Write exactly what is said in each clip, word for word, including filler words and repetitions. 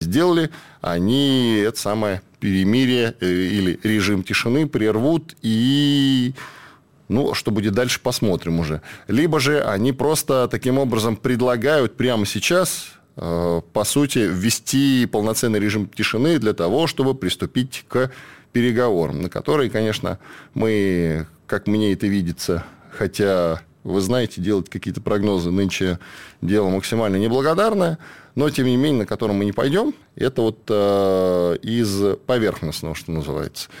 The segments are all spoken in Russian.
сделали, они это самое перемирие или режим тишины прервут, и ну, что будет дальше, посмотрим уже. Либо же они просто таким образом предлагают прямо сейчас, по сути, ввести полноценный режим тишины для того, чтобы приступить к переговорам, на которые, конечно, мы, как мне это видится, хотя... Вы знаете, делать какие-то прогнозы нынче дело максимально неблагодарное, но, тем не менее, на котором мы не пойдем, это вот э, из поверхностного, что называется.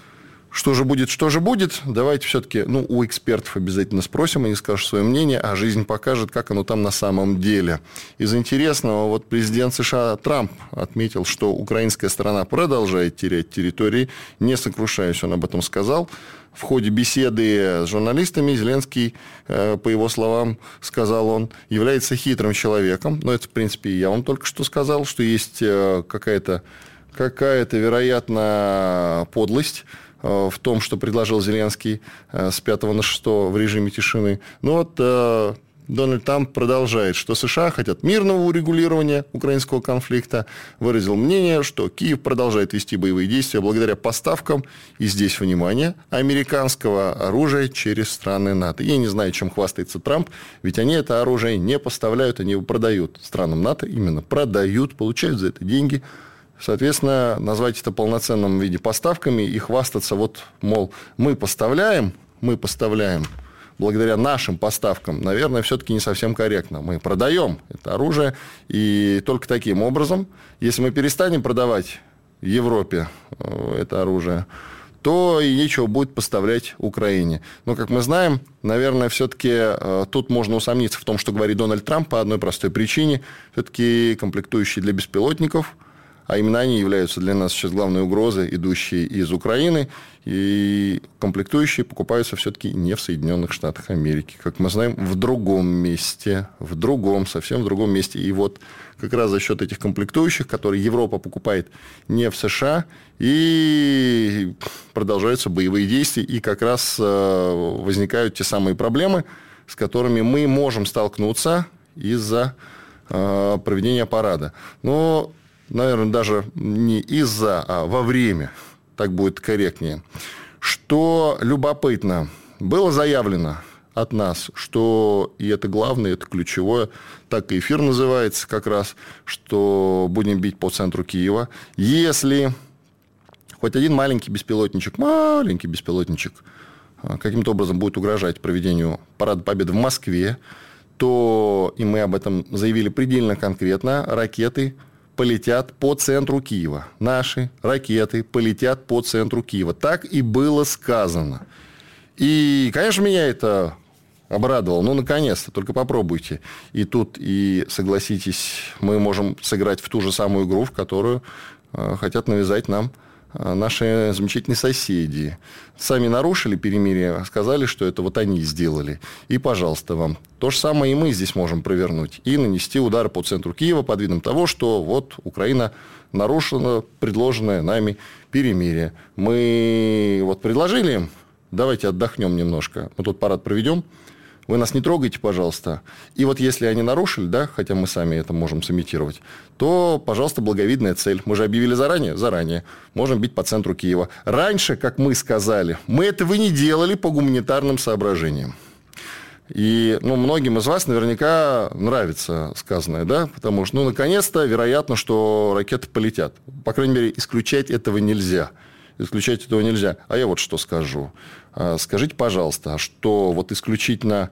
Что же будет, что же будет, давайте все-таки, ну, у экспертов обязательно спросим, они скажут свое мнение, а жизнь покажет, как оно там на самом деле. Из интересного, вот президент США Трамп отметил, что украинская сторона продолжает терять территории, не сокрушаясь, он об этом сказал. В ходе беседы с журналистами Зеленский, по его словам, сказал он, является хитрым человеком. Но это, в принципе, я вам только что сказал, что есть какая-то, какая-то вероятно, подлость в том, что предложил Зеленский с пятого на шестое в режиме тишины. Ну вот... Дональд Трамп продолжает, что США хотят мирного урегулирования украинского конфликта. Выразил мнение, что Киев продолжает вести боевые действия благодаря поставкам, и здесь, внимание, американского оружия через страны НАТО. Я не знаю, чем хвастается Трамп, ведь они это оружие не поставляют, они его продают странам НАТО, именно продают, получают за это деньги. Соответственно, назвать это полноценном виде поставками и хвастаться, вот, мол, мы поставляем, мы поставляем, благодаря нашим поставкам, наверное, все-таки не совсем корректно. Мы продаем это оружие, и только таким образом, если мы перестанем продавать Европе это оружие, то и нечего будет поставлять Украине. Но, как мы знаем, наверное, все-таки тут можно усомниться в том, что говорит Дональд Трамп по одной простой причине. Все-таки комплектующие для беспилотников, а именно они являются для нас сейчас главной угрозой, идущей из Украины. И комплектующие покупаются все-таки не в Соединенных Штатах Америки. Как мы знаем, в другом месте. В другом, совсем в другом месте. И вот как раз за счет этих комплектующих, которые Европа покупает не в США, и продолжаются боевые действия. И как раз возникают те самые проблемы, с которыми мы можем столкнуться из-за проведения парада. Но... Наверное, даже не из-за, а во время, так будет корректнее. Что любопытно, было заявлено от нас, что, и это главное, это ключевое, так и эфир называется как раз, что будем бить по центру Киева. Если хоть один маленький беспилотничек, маленький беспилотничек каким-то образом будет угрожать проведению Парада Победы в Москве, то, и мы об этом заявили предельно конкретно, ракеты полетят по центру Киева. Наши ракеты полетят по центру Киева. Так и было сказано. И, конечно, меня это обрадовало. Ну, наконец-то, только попробуйте. И тут, и согласитесь, мы можем сыграть в ту же самую игру, в которую э, хотят навязать нам э, наши замечательные соседи. Сами нарушили перемирие, сказали, что это вот они сделали. И, пожалуйста, вам. То же самое и мы здесь можем провернуть. И нанести удары по центру Киева под видом того, что вот Украина нарушила предложенное нами перемирие. Мы вот предложили им, давайте отдохнем немножко, мы тут парад проведем, вы нас не трогайте, пожалуйста. И вот если они нарушили, да, хотя мы сами это можем сымитировать, то, пожалуйста, благовидная цель. Мы же объявили заранее? Заранее. Можем бить по центру Киева. Раньше, как мы сказали, мы этого не делали по гуманитарным соображениям. И ну, многим из вас наверняка нравится сказанное, да, потому что, ну, наконец-то, вероятно, что ракеты полетят. По крайней мере, исключать этого нельзя. Исключать этого нельзя. А я вот что скажу. Скажите, пожалуйста, что вот исключительно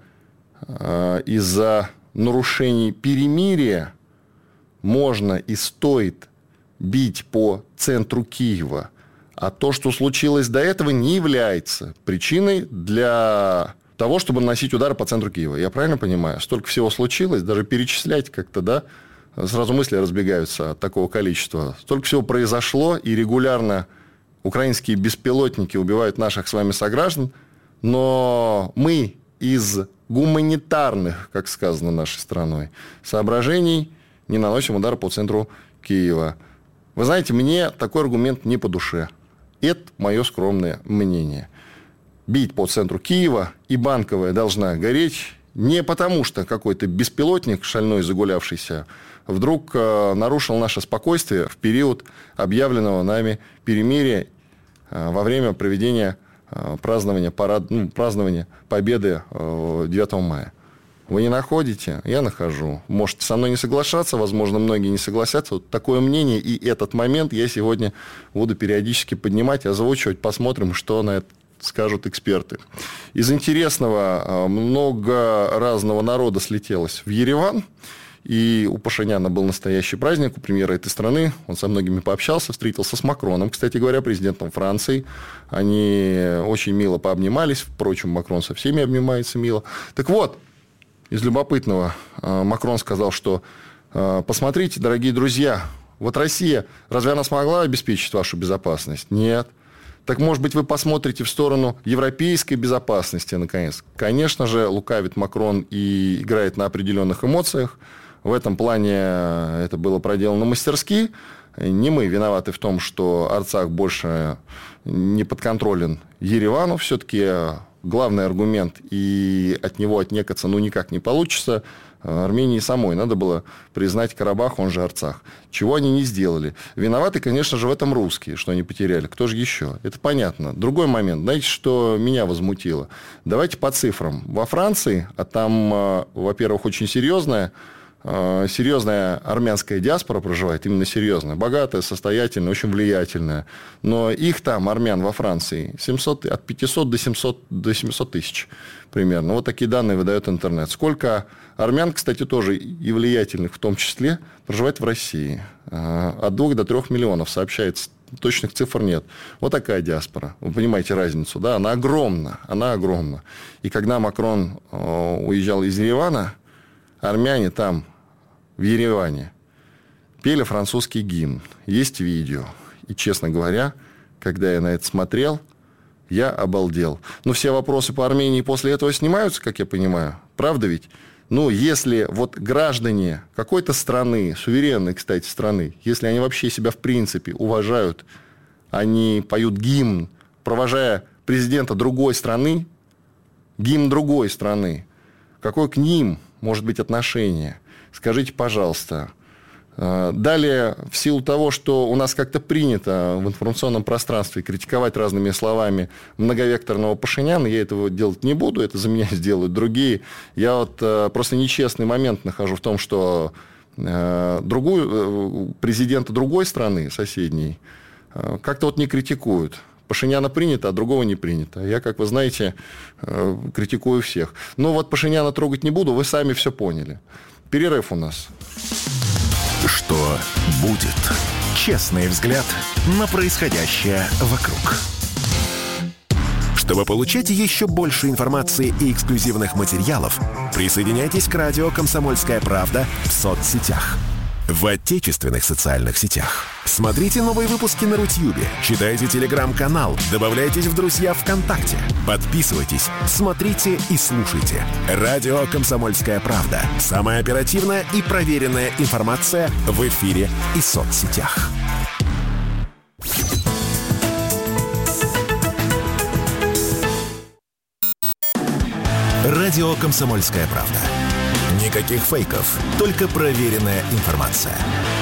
из-за нарушений перемирия можно и стоит бить по центру Киева, а то, что случилось до этого, не является причиной для того, чтобы наносить удары по центру Киева. Я правильно понимаю? Столько всего случилось, даже перечислять как-то, да, сразу мысли разбегаются от такого количества. Столько всего произошло, и регулярно украинские беспилотники убивают наших с вами сограждан, но мы из гуманитарных, как сказано нашей страной, соображений не наносим удар по центру Киева. Вы знаете, мне такой аргумент не по душе. Это мое скромное мнение. Бить по центру Киева, и Банковая должна гореть не потому, что какой-то беспилотник шальной загулявшийся вдруг нарушил наше спокойствие в период объявленного нами перемирия во время проведения празднования, парад, ну, празднования Победы девятого мая. Вы не находите? Я нахожу. Можете со мной не соглашаться, возможно, многие не согласятся. Вот такое мнение, и этот момент я сегодня буду периодически поднимать, озвучивать, посмотрим, что на это скажут эксперты. Из интересного, много разного народа слетелось в Ереван. И у Пашиняна был настоящий праздник, у премьера этой страны. Он со многими пообщался, встретился с Макроном, кстати говоря, президентом Франции. Они очень мило пообнимались. Впрочем, Макрон со всеми обнимается мило. Так вот, из любопытного, Макрон сказал, что посмотрите, дорогие друзья, вот Россия, разве она смогла обеспечить вашу безопасность? Нет. Так, может быть, вы посмотрите в сторону европейской безопасности, наконец. Конечно же, лукавит Макрон и играет на определенных эмоциях. В этом плане это было проделано мастерски. Не мы виноваты в том, что Арцах больше не подконтролен Еревану. Все-таки главный аргумент, и от него отнекаться ну никак не получится. Армении самой надо было признать Карабах, он же Арцах. Чего они не сделали. Виноваты, конечно же, в этом русские, что они потеряли. Кто же еще? Это понятно. Другой момент. Знаете, что меня возмутило? Давайте по цифрам. Во Франции, а там, во-первых, очень серьезная, серьезная армянская диаспора проживает, именно серьезная, богатая, состоятельная, очень влиятельная. Но их там, армян во Франции, семьсот, от пятисот до семисот, до семисот тысяч примерно. Вот такие данные выдает интернет. Сколько армян, кстати, тоже и влиятельных в том числе, проживает в России? От двух до трех миллионов сообщается. Точных цифр нет. Вот такая диаспора. Вы понимаете разницу, да? Она огромна. Она огромна. И когда Макрон уезжал из Еревана, армяне там, в Ереване, пели французский гимн. Есть видео. И, честно говоря, когда я на это смотрел, я обалдел. Но все вопросы по Армении после этого снимаются, как я понимаю. Правда ведь? Ну, если вот граждане какой-то страны, суверенной, кстати, страны, если они вообще себя в принципе уважают, они поют гимн, провожая президента другой страны, гимн другой страны, какое к ним может быть отношение? Скажите, пожалуйста. Далее, в силу того, что у нас как-то принято в информационном пространстве критиковать разными словами многовекторного Пашиняна, я этого делать не буду, это за меня сделают другие. Я вот просто нечестный момент нахожу в том, что другую, президента другой страны, соседней, как-то вот не критикуют. Пашиняна принято, а другого не принято. Я, как вы знаете, критикую всех. Но вот Пашиняна трогать не буду, вы сами все поняли. Перерыв у нас. Что будет? Честный взгляд на происходящее вокруг. Чтобы получать еще больше информации и эксклюзивных материалов, присоединяйтесь к радио «Комсомольская правда» в соцсетях. В отечественных социальных сетях. Смотрите новые выпуски на Рутьюбе, читайте телеграм-канал, добавляйтесь в друзья ВКонтакте, подписывайтесь, смотрите и слушайте. Радио «Комсомольская правда». Самая оперативная и проверенная информация в эфире и соцсетях. Радио «Комсомольская правда». Никаких фейков, только проверенная информация.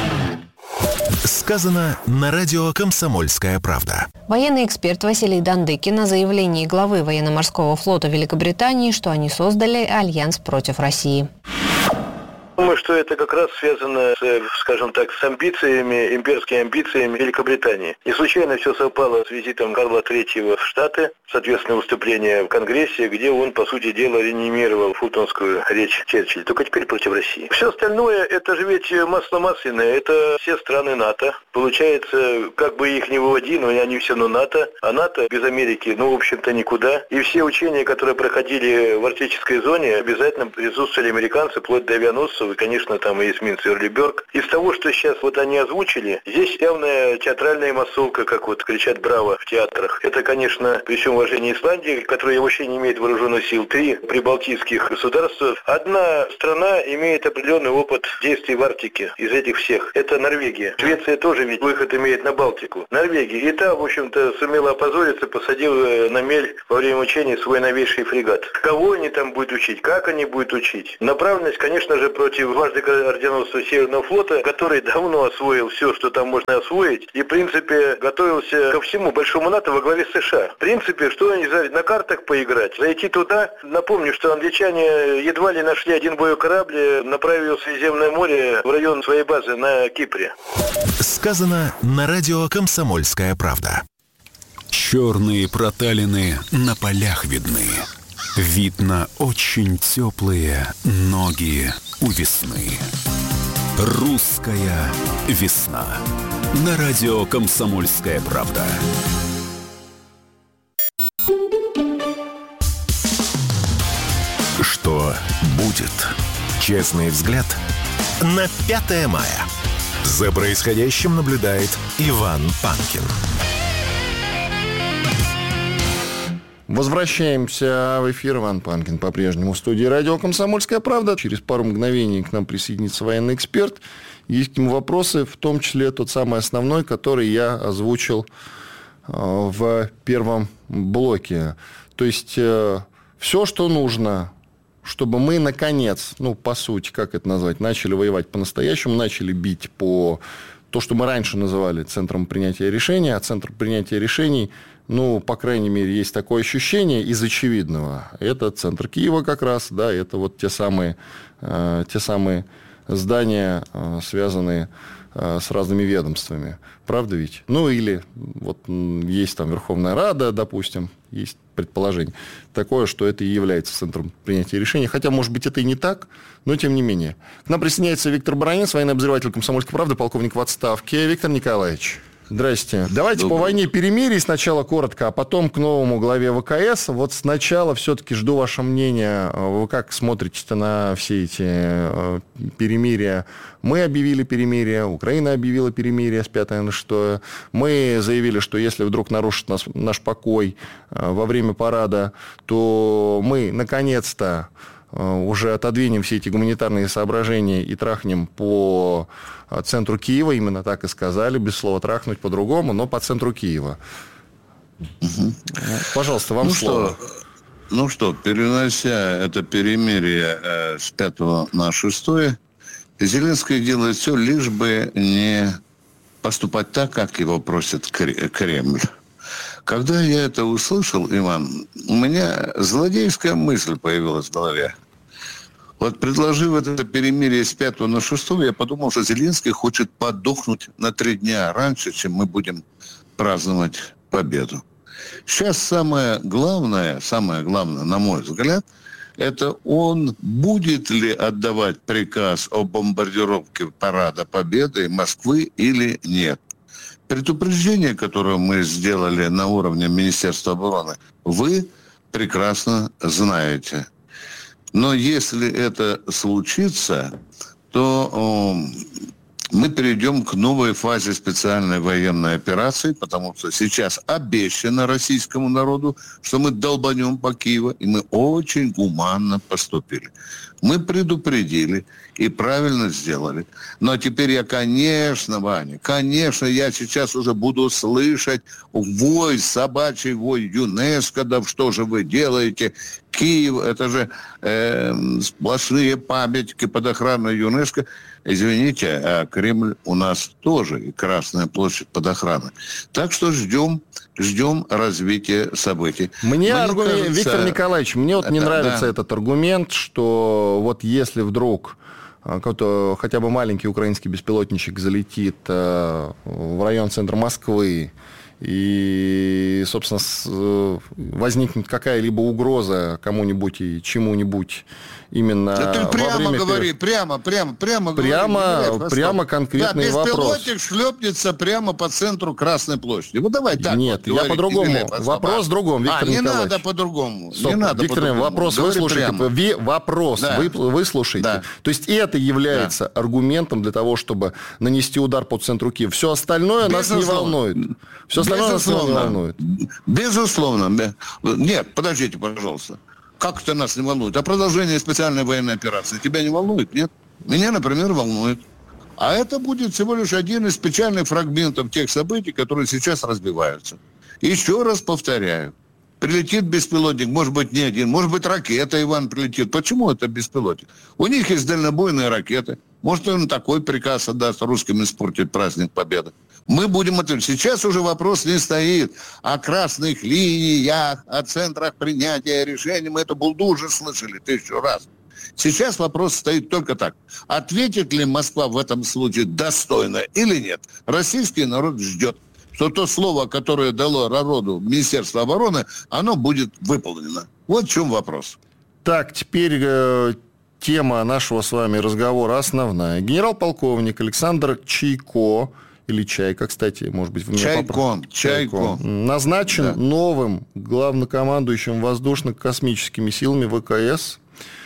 Сказано на радио «Комсомольская правда». Военный эксперт Василий Дандыкин на заявлении главы военно-морского флота Великобритании, что они создали альянс против России. Думаю, что это как раз связано, с, скажем так, с амбициями, имперскими амбициями Великобритании. Не случайно все совпало с визитом Карла Третьего в Штаты, соответственно, выступление в Конгрессе, где он, по сути дела, реанимировал фултонскую речь Черчилля, только теперь против России. Все остальное, это же ведь масло масляное, это все страны НАТО. Получается, как бы их не выводи, но они все равно НАТО, а НАТО без Америки, ну, в общем-то, никуда. И все учения, которые проходили в арктической зоне, обязательно присутствовали американцы, вплоть до авианосцев, и, конечно, там и эсминец Эрлиберг. Из того, что сейчас вот они озвучили, здесь явная театральная массовка, как вот кричат «Браво» в театрах. Это, конечно, при всем уважении Исландии, которая вообще не имеет вооруженных сил, три прибалтийских государства. Одна страна имеет определенный опыт действий в Арктике из этих всех. Это Норвегия. Швеция тоже ведь выход имеет на Балтику. Норвегия. И та, в общем-то, сумела опозориться, посадила на мель во время учений свой новейший фрегат. Кого они там будут учить, как они будут учить? Направленность, конечно же, против против дважды орденосца Северного флота, который давно освоил все, что там можно освоить, и, в принципе, готовился ко всему большому НАТО во главе США. В принципе, что они за на картах поиграть, зайти туда. Напомню, что англичане едва ли нашли один боевой корабль, направили в Средиземное море в район своей базы на Кипре. Сказано на радио «Комсомольская правда». Черные проталины на полях видны. Видно очень теплые ноги у весны. Русская весна. На радио «Комсомольская правда». Что будет? Честный взгляд на пятое мая. За происходящим наблюдает Иван Панкин. Возвращаемся в эфир. Иван Панкин по-прежнему в студии радио «Комсомольская правда». Через пару мгновений к нам присоединится военный эксперт. Есть к нему вопросы, в том числе тот самый основной, который я озвучил в первом блоке. То есть все, что нужно, чтобы мы, наконец, ну, по сути, как это назвать, начали воевать по-настоящему, начали бить по то, что мы раньше называли центром принятия решений, а центр принятия решений, ну, по крайней мере, есть такое ощущение из очевидного. Это центр Киева как раз, да, это вот те самые, э, те самые здания, э, связанные э, с разными ведомствами. Правда ведь? Ну, или вот есть там Верховная Рада, допустим, есть предположение такое, что это и является центром принятия решений. Хотя, может быть, это и не так, но тем не менее. К нам присоединяется Виктор Баранец, военный обозреватель «Комсомольской правды», полковник в отставке. Виктор Николаевич, здрасте. Давайте Добрый. По войне перемирий сначала коротко, а потом к новому главе ВКС. Вот сначала все-таки жду ваше мнение. Вы как смотрите на все эти перемирия? Мы объявили перемирие, Украина объявила перемирие с пятого на шестое. Мы заявили, что если вдруг нарушит нас, наш покой во время парада, то мы, наконец-то, уже отодвинем все эти гуманитарные соображения и трахнем по центру Киева. Именно так и сказали, без слова трахнуть по-другому, но по центру Киева. Угу. Пожалуйста, вам ну слово. Что, ну что, перенося это перемирие э, с пятого на шестое, Зеленский делает все, лишь бы не поступать так, как его просит Кремль. Когда я это услышал, Иван, у меня злодейская мысль появилась в голове. Вот предложив это перемирие с пятого на шестое, я подумал, что Зеленский хочет подохнуть на три дня раньше, чем мы будем праздновать победу. Сейчас самое главное, самое главное, на мой взгляд, это он будет ли отдавать приказ о бомбардировке парада Победы Москвы или нет. Предупреждение, которое мы сделали на уровне Министерства обороны, вы прекрасно знаете. Но если это случится, то э, мы перейдем к новой фазе специальной военной операции, потому что сейчас обещано российскому народу, что мы долбанем по Киеву, и мы очень гуманно поступили. Мы предупредили и правильно сделали. Но теперь я, конечно, Ваня, конечно, я сейчас уже буду слышать вой, собачий вой ЮНЕСКО, да что же вы делаете? Киев, это же э, сплошные памятники под охраной ЮНЕСКО. Извините, а Кремль у нас тоже, и Красная площадь под охраной. Так что ждем, ждем развития событий. Мне, мне аргумент, кажется, Виктор Николаевич, мне вот не это, нравится да. этот аргумент, что вот если вдруг какой-то хотя бы маленький украинский беспилотничек залетит в район центра Москвы, и, собственно, возникнет какая-либо угроза кому-нибудь и чему-нибудь именно да ты прямо во время... говори, прямо, прямо, прямо прямо, говори. Прямо конкретный да, вопрос. Беспилотник шлепнется прямо по центру Красной площади. Вот давай так. Нет, вот, я говори, по-другому. Вопрос в другом, Виктор а, не Николаевич. надо по-другому. Стоп, не надо Виктор Николаевич, вопрос говори выслушайте. Ви, вопрос да. вы, выслушайте. Да. То есть это является да. аргументом для того, чтобы нанести удар по центру Киева. Все остальное Безусловно. нас не волнует. Все остальное Безусловно. нас не волнует. Безусловно. Нет, подождите, пожалуйста. Как это нас не волнует? А продолжение специальной военной операции тебя не волнует? Нет? Меня, например, волнует. А это будет всего лишь один из печальных фрагментов тех событий, которые сейчас разбиваются. Еще раз повторяю. Прилетит беспилотник, может быть, не один, может быть, ракета, Иван, прилетит. Почему это беспилотник? У них есть дальнобойные ракеты. Может, он такой приказ отдаст русским испортить праздник Победы. Мы будем отвечать. Сейчас уже вопрос не стоит о красных линиях, о центрах принятия решений. Мы эту булду уже слышали тысячу раз. Сейчас вопрос стоит только так. Ответит ли Москва в этом случае достойно или нет? Российский народ ждет, что то слово, которое дало народу Министерство обороны, оно будет выполнено. Вот в чем вопрос. Так, теперь э, тема нашего с вами разговора основная. Генерал-полковник Александр Чайко, или Чайка, кстати, может быть, вы меня Чайко, поправите. Чайко. Чайко. Назначен да. новым главнокомандующим воздушно-космическими силами ВКС.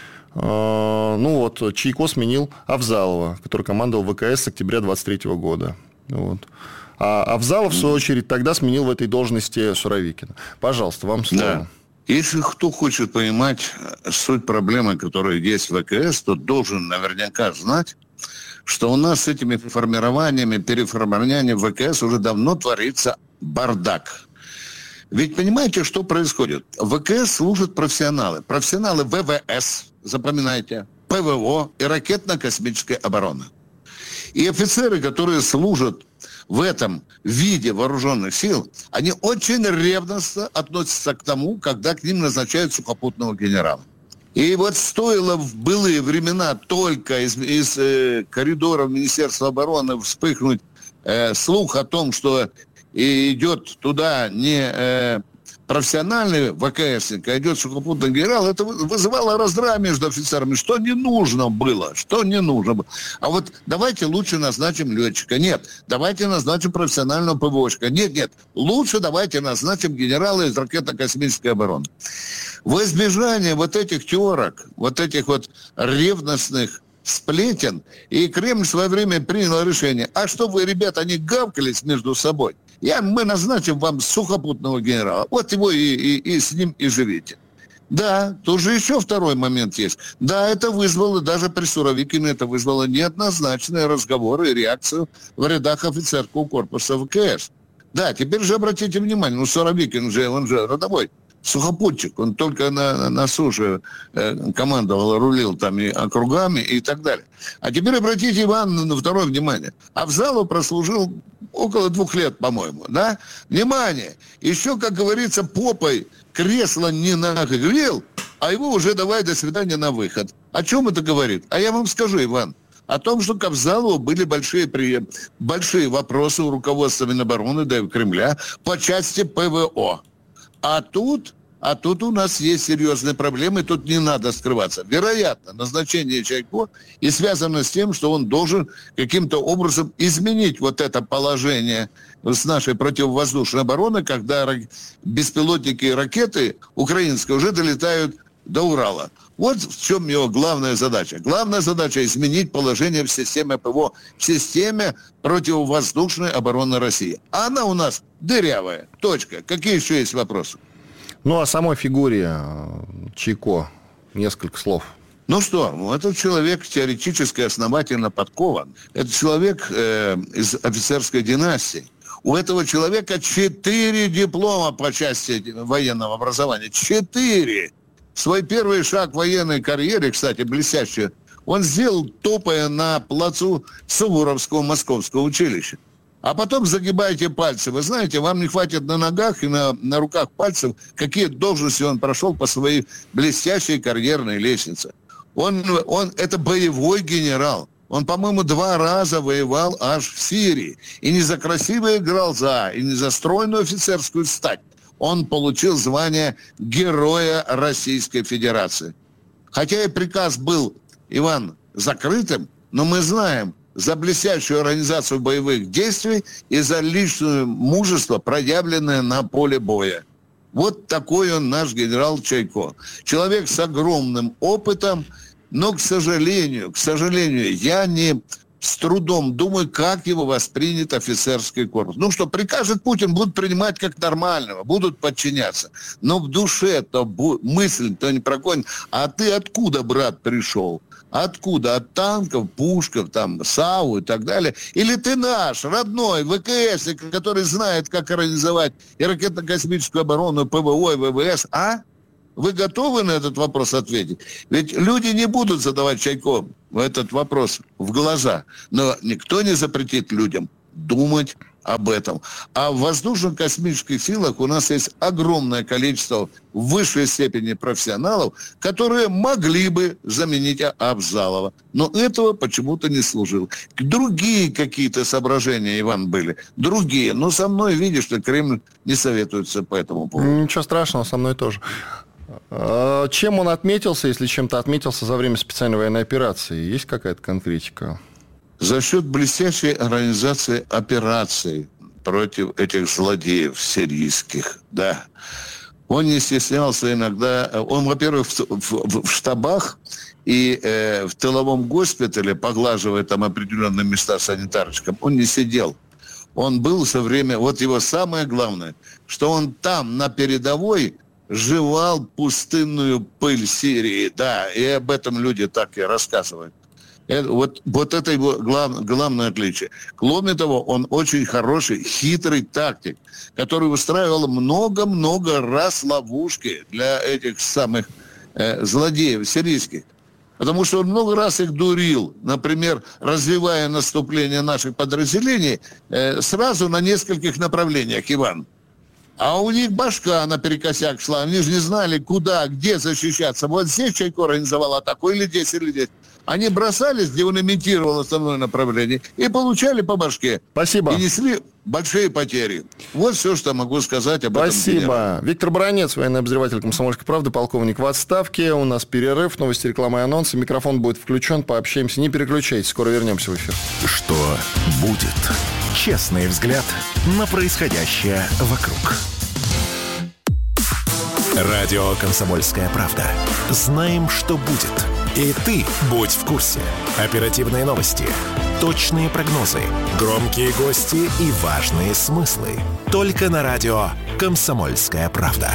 Э, ну вот, Чайко сменил Авзалова, который командовал ВКС с октября двадцать третьего года. Вот. А Авзалов, в свою очередь, тогда сменил в этой должности Суровикина. Пожалуйста, вам слово. Да. Если кто хочет понимать суть проблемы, которая есть в ВКС, то должен наверняка знать, что у нас с этими формированиями, переформированиями в ВКС уже давно творится бардак. Ведь понимаете, что происходит? В ВКС служат профессионалы. Профессионалы ВВС, запоминайте, ПВО и ракетно-космической обороны. И офицеры, которые служат в этом виде вооруженных сил, они очень ревностно относятся к тому, когда к ним назначают сухопутного генерала. И вот стоило в былые времена только из, из э, коридоров Министерства обороны вспыхнуть э, слух о том, что идет туда не э, профессиональный ВКСник, а идет сухопутный генерал, это вызывало раздрай между офицерами, что не нужно было, что не нужно было. А вот давайте лучше назначим летчика. Нет, давайте назначим профессионального ПВОшника. Нет, нет, лучше давайте назначим генерала из ракетно-космической обороны. В избежание вот этих терок, вот этих вот ревностных сплетен, и Кремль в свое время принял решение, а что вы, ребята, не гавкались между собой? Я, мы назначим вам сухопутного генерала. Вот его и, и, и с ним и живите. Да, тут же еще второй момент есть. Да, это вызвало, даже при Суровикине это вызвало неоднозначные разговоры и реакцию в рядах офицерского корпуса ВКС. Да, теперь же обратите внимание, ну Суровикин же, он же родовой сухопутчик, он только на, на суше э, командовал, рулил там и округами и так далее. А теперь обратите, Иван, на второе внимание. Авзалов прослужил около двух лет, по-моему, да? Внимание! Еще, как говорится, попой кресло не нагрел, а его уже давай до свидания на выход. О чем это говорит? А я вам скажу, Иван, о том, что к Авзалову были большие, большие вопросы у руководства Минобороны, да и Кремля по части ПВО. А тут, а тут у нас есть серьезные проблемы, тут не надо скрываться. Вероятно, назначение Чайко и связано с тем, что он должен каким-то образом изменить вот это положение с нашей противовоздушной обороны, когда беспилотники и ракеты украинские уже долетают до Урала. Вот в чем его главная задача. Главная задача – изменить положение в системе ПВО, в системе противовоздушной обороны России. А она у нас дырявая. Точка. Какие еще есть вопросы? Ну, о самой фигуре Чайко несколько слов. Ну что, этот человек теоретически основательно подкован. Это человек э, из офицерской династии. У этого человека четыре диплома по части военного образования. Четыре! Свой первый шаг в военной карьере, кстати, блестящий, он сделал, топая на плацу Суворовского Московского училища. А потом загибайте пальцы. Вы знаете, вам не хватит на ногах и на, на руках пальцев, какие должности он прошел по своей блестящей карьерной лестнице. Он, он, это боевой генерал. Он, по-моему, два раза воевал аж в Сирии. И не за красивые глаза, и не за стройную офицерскую стать. Он получил звание Героя Российской Федерации. Хотя и приказ был, Иван, закрытым, но мы знаем за блестящую организацию боевых действий и за личное мужество, проявленное на поле боя. Вот такой он наш генерал Чайко. Человек с огромным опытом, но, к сожалению, к сожалению, я не... с трудом думаю, как его воспринят офицерский корпус. Ну что, прикажет Путин, будут принимать как нормального, будут подчиняться. Но в душе-то бу- мысль-то не проконит. А ты откуда, брат, пришел? Откуда? От танков, пушков, там, САУ и так далее? Или ты наш, родной, ВКСник, который знает, как организовать и ракетно-космическую оборону, ПВО и ВВС, а? Вы готовы на этот вопрос ответить? Ведь люди не будут задавать Чайко этот вопрос в глаза. Но никто не запретит людям думать об этом. А в воздушно-космических силах у нас есть огромное количество в высшей степени профессионалов, которые могли бы заменить Абзалова. Но этого почему-то не служило. Другие какие-то соображения, Иван, были. Другие. Но со мной, видишь, что Кремль не советуется по этому поводу. Ничего страшного, со мной тоже. Чем он отметился, если чем-то отметился за время специальной военной операции? Есть какая-то конкретика? За счет блестящей организации операций против этих злодеев сирийских, да. Он не стеснялся иногда. Он, во-первых, в, в, в штабах и э, в тыловом госпитале, поглаживая там определенные места санитарочкам, он не сидел. Он был все время... Вот его самое главное, что он там, на передовой, жевал пустынную пыль Сирии. Да, и об этом люди так и рассказывают. Это, вот, вот это его глав, главное отличие. Кроме того, он очень хороший, хитрый тактик, который устраивал много-много раз ловушки для этих самых э, злодеев сирийских. Потому что он много раз их дурил. Например, развивая наступление наших подразделений э, сразу на нескольких направлениях, Иван. А у них башка наперекосяк шла. Они же не знали, куда, где защищаться. Вот здесь Чайко организовал атаку, или здесь, или здесь. Они бросались, где он имитировал основное направление, и получали по башке. Спасибо. И несли большие потери. Вот все, что могу сказать об Спасибо. этом. Спасибо. Виктор Баранец, военный обозреватель «Комсомольской правды», полковник в отставке. У нас перерыв, новости, реклама и анонсы. Микрофон будет включен, пообщаемся. Не переключайтесь, скоро вернемся в эфир. Что будет? Честный взгляд на происходящее вокруг. Радио «Комсомольская правда». Знаем, что будет. И ты будь в курсе. Оперативные новости, точные прогнозы, громкие гости и важные смыслы. Только на радио «Комсомольская правда».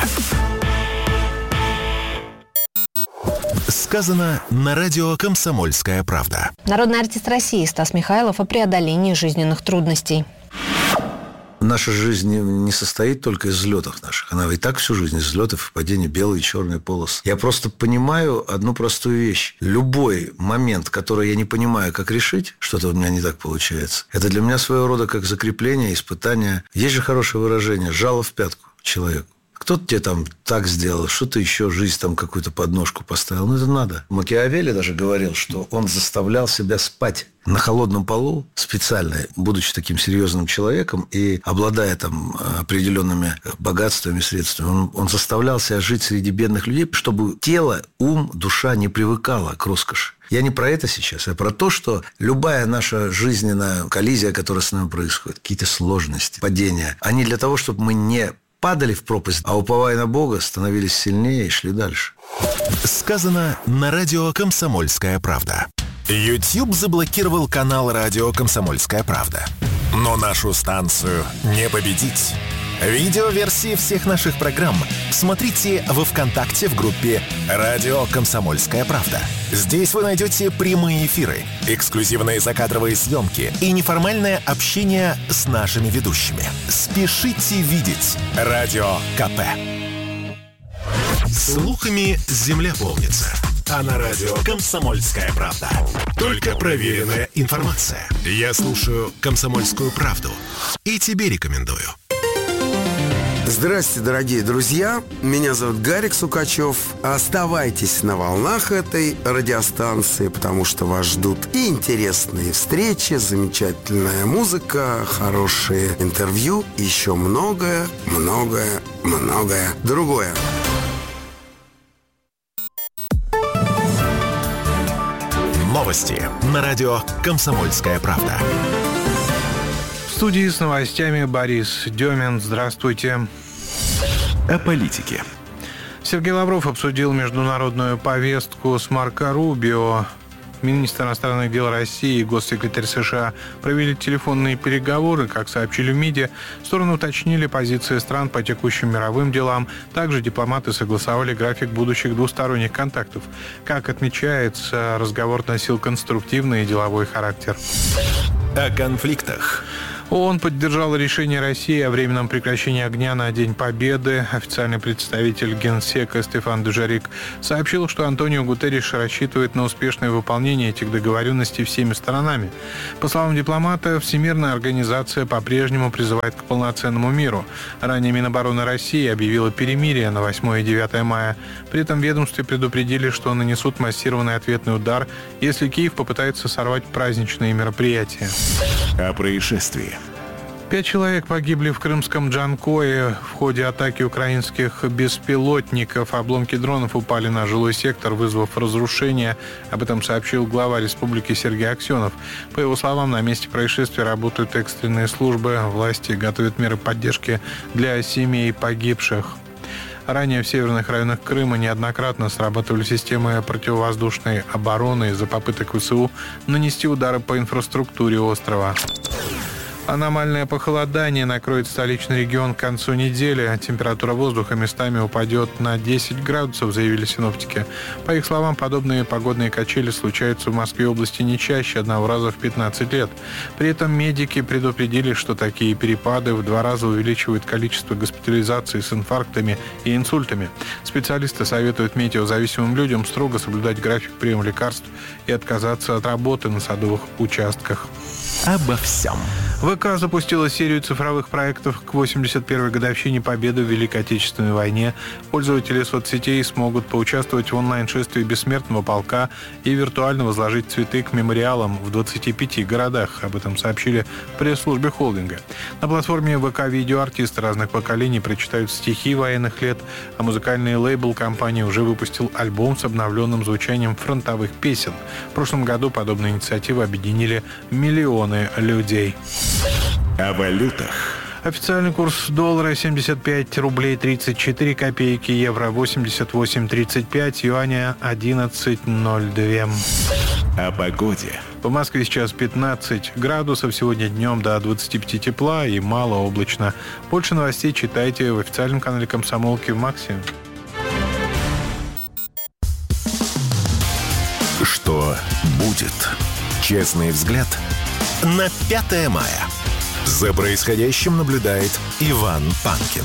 Сказано на радио «Комсомольская правда». Народный артист России Стас Михайлов о преодолении жизненных трудностей. Наша жизнь не состоит только из взлетов наших. Она и так всю жизнь из взлетов и падений, белые и черные полосы. Я просто понимаю одну простую вещь. Любой момент, который я не понимаю, как решить, что-то у меня не так получается, это для меня своего рода как закрепление, испытание. Есть же хорошее выражение «жало в пятку» человеку. Кто-то тебе там так сделал, что-то еще, жизнь там какую-то подножку поставил. Ну, это надо. Макиавелли даже говорил, что он заставлял себя спать на холодном полу специально, будучи таким серьезным человеком и обладая там определенными богатствами, средствами. Он, он заставлял себя жить среди бедных людей, чтобы тело, ум, душа не привыкала к роскоши. Я не про это сейчас, я про то, что любая наша жизненная коллизия, которая с нами происходит, какие-то сложности, падения, они для того, чтобы мы не падали в пропасть, а уповая на Бога, становились сильнее и шли дальше. Сказано на радио «Комсомольская правда». YouTube заблокировал канал радио «Комсомольская правда». Но нашу станцию не победить. Видеоверсии всех наших программ смотрите во ВКонтакте в группе «Радио Комсомольская правда». Здесь вы найдете прямые эфиры, эксклюзивные закадровые съемки и неформальное общение с нашими ведущими. Спешите видеть «Радио КП». Слухами земля полнится. А на радио «Комсомольская правда» только проверенная информация. Я слушаю «Комсомольскую правду» и тебе рекомендую. Здравствуйте, дорогие друзья. Меня зовут Гарик Сукачев. Оставайтесь на волнах этой радиостанции, потому что вас ждут и интересные встречи, замечательная музыка, хорошие интервью, и еще многое, многое, многое другое. Новости на радио «Комсомольская правда». В студии с новостями Борис Демин. Здравствуйте. О политике. Сергей Лавров обсудил международную повестку с Марко Рубио. Министр иностранных дел России и госсекретарь США провели телефонные переговоры. Как сообщили в МИДе, стороны уточнили позиции стран по текущим мировым делам. Также дипломаты согласовали график будущих двусторонних контактов. Как отмечается, разговор носил конструктивный и деловой характер. О конфликтах. ООН поддержала решение России о временном прекращении огня на День Победы. Официальный представитель Генсека Стефан Дюжарик сообщил, что Антонио Гутерриш рассчитывает на успешное выполнение этих договоренностей всеми сторонами. По словам дипломата, Всемирная организация по-прежнему призывает к полноценному миру. Ранее Минобороны России объявила перемирие на восьмое и девятое мая. При этом в ведомстве предупредили, что нанесут массированный ответный удар, если Киев попытается сорвать праздничные мероприятия. О происшествии. Пять человек погибли в крымском Джанкое в ходе атаки украинских беспилотников. Обломки дронов упали на жилой сектор, вызвав разрушение. Об этом сообщил глава республики Сергей Аксенов. По его словам, на месте происшествия работают экстренные службы. Власти готовят меры поддержки для семей погибших. Ранее в северных районах Крыма неоднократно срабатывали системы противовоздушной обороны из-за попыток ВСУ нанести удары по инфраструктуре острова. Аномальное похолодание накроет столичный регион к концу недели. Температура воздуха местами упадет на десять градусов, заявили синоптики. По их словам, подобные погодные качели случаются в Москве и области не чаще одного раза в пятнадцать лет. При этом медики предупредили, что такие перепады в два раза увеличивают количество госпитализаций с инфарктами и инсультами. Специалисты советуют метеозависимым людям строго соблюдать график приема лекарств и отказаться от работы на садовых участках. Обо всем. ВК запустила серию цифровых проектов к восемьдесят первой годовщине Победы в Великой Отечественной войне. Пользователи соцсетей смогут поучаствовать в онлайн-шествии Бессмертного полка и виртуально возложить цветы к мемориалам в двадцати пяти городах. Об этом сообщили в пресс-службе холдинга. На платформе ВК-видео артисты разных поколений прочитают стихи военных лет, а музыкальный лейбл компании уже выпустил альбом с обновленным звучанием фронтовых песен. В прошлом году подобные инициативы объединили миллионы людей. О валютах. Официальный курс доллара семьдесят пять рублей тридцать четыре копейки, евро восемьдесят восемь тридцать пять, юаня одиннадцать ноль два. О погоде. В Москве сейчас пятнадцать градусов, сегодня днем до двадцати пяти тепла и мало облачно. Больше новостей читайте в официальном канале «Комсомолки» в Максе. Что будет? Честный взгляд на пятое мая. За происходящим наблюдает Иван Панкин.